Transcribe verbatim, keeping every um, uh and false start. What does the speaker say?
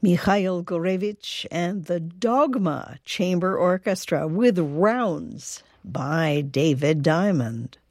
Mikhail Gorevich and the Dogma Chamber Orchestra with Rounds by David Diamond.